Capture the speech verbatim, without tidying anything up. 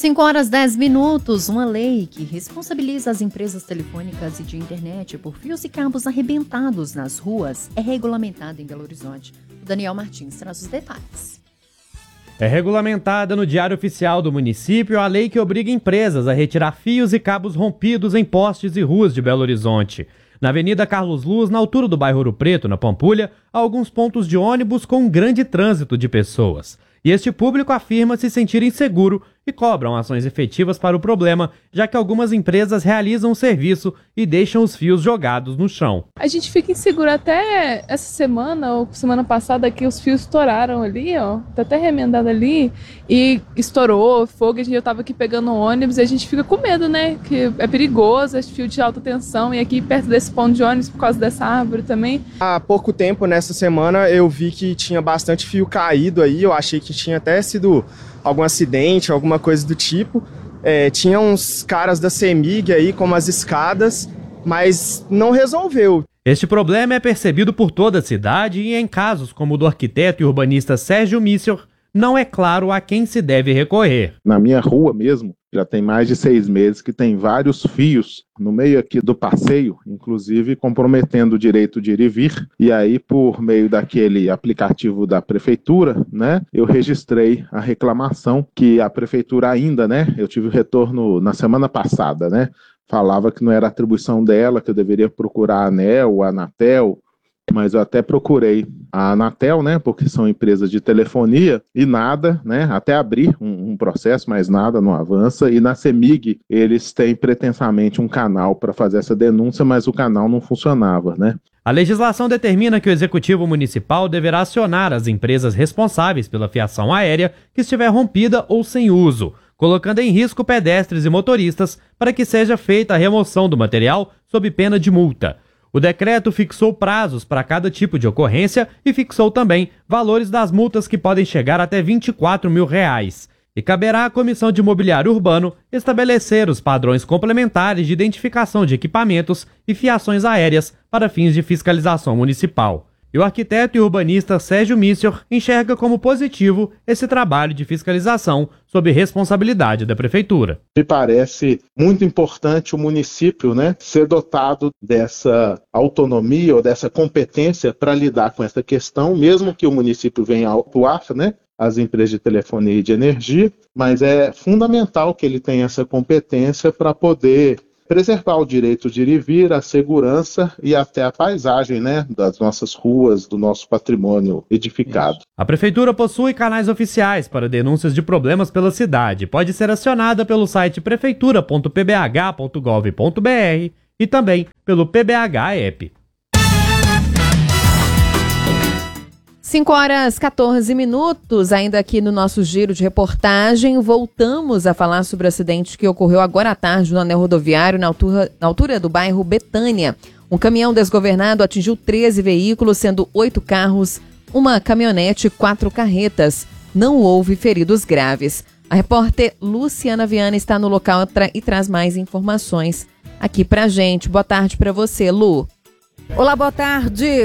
cinco horas e dez minutos. Uma lei que responsabiliza as empresas telefônicas e de internet por fios e cabos arrebentados nas ruas é regulamentada em Belo Horizonte. O Daniel Martins traz os detalhes. É regulamentada no Diário Oficial do município a lei que obriga empresas a retirar fios e cabos rompidos em postes e ruas de Belo Horizonte. Na Avenida Carlos Luz, na altura do bairro Ouro Preto, na Pampulha, há alguns pontos de ônibus com um grande trânsito de pessoas. E este público afirma se sentir inseguro e cobram ações efetivas para o problema, já que algumas empresas realizam o serviço e deixam os fios jogados no chão. A gente fica inseguro até essa semana, ou semana passada, que os fios estouraram ali, ó, tá até remendado ali, e estourou fogo, a gente já tava aqui pegando ônibus, e a gente fica com medo, né, que é perigoso, é fio de alta tensão, e aqui perto desse ponto de ônibus, por causa dessa árvore também. Há pouco tempo, nessa semana, eu vi que tinha bastante fio caído aí, eu achei que tinha até sido algum acidente, alguma coisa do tipo. É, tinha uns caras da CEMIG aí, como as escadas, mas não resolveu. Este problema é percebido por toda a cidade e em casos como o do arquiteto e urbanista Sérgio Missior, não é claro a quem se deve recorrer. Na minha rua mesmo, já tem mais de seis meses que tem vários fios no meio aqui do passeio, inclusive comprometendo o direito de ir e vir. E aí, por meio daquele aplicativo da prefeitura, né, eu registrei a reclamação que a prefeitura ainda, né, eu tive o retorno na semana passada, né, falava que não era atribuição dela, que eu deveria procurar a ANEEL, a Anatel, mas eu até procurei a Anatel, né, porque são empresas de telefonia, e nada, né, até abrir um, um processo, mas nada, não avança. E na CEMIG, eles têm pretensamente um canal para fazer essa denúncia, mas o canal não funcionava, né. A legislação determina que o Executivo Municipal deverá acionar as empresas responsáveis pela fiação aérea que estiver rompida ou sem uso, colocando em risco pedestres e motoristas para que seja feita a remoção do material sob pena de multa. O decreto fixou prazos para cada tipo de ocorrência e fixou também valores das multas que podem chegar até vinte e quatro mil reais. E caberá à Comissão de Mobiliário Urbano estabelecer os padrões complementares de identificação de equipamentos e fiações aéreas para fins de fiscalização municipal. E o arquiteto e urbanista Sérgio Missior enxerga como positivo esse trabalho de fiscalização sob responsabilidade da Prefeitura. Me parece muito importante o município, né, ser dotado dessa autonomia ou dessa competência para lidar com essa questão, mesmo que o município venha a atuar, né, as empresas de telefonia e de energia, mas é fundamental que ele tenha essa competência para poder preservar o direito de ir e vir, a segurança e até a paisagem, né, das nossas ruas, do nosso patrimônio edificado. A Prefeitura possui canais oficiais para denúncias de problemas pela cidade. Pode ser acionada pelo site prefeitura ponto p b h ponto gov ponto b r e também pelo P B H App. cinco horas e catorze minutos, ainda aqui no nosso giro de reportagem, voltamos a falar sobre o acidente que ocorreu agora à tarde no anel rodoviário, na altura, na altura do bairro Betânia. Um caminhão desgovernado atingiu treze veículos, sendo oito carros, uma caminhonete e quatro carretas. Não houve feridos graves. A repórter Luciana Viana está no local tra- e traz mais informações aqui pra gente. Boa tarde para você, Lu. Olá, boa tarde.